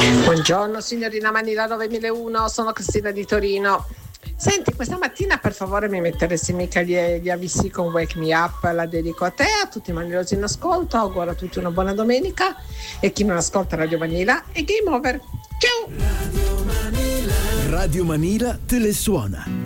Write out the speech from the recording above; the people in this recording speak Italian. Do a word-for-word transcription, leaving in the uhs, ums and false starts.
Buongiorno signorina Manila novemilauno, sono Cristina di Torino. Senti, questa mattina per favore mi metteresti mica gli, gli avvisi con Wake Me Up, la dedico a te, a tutti i manilosi in ascolto, auguro a tutti una buona domenica e chi non ascolta Radio Manila è game over. Ciao! Radio Manila te le suona.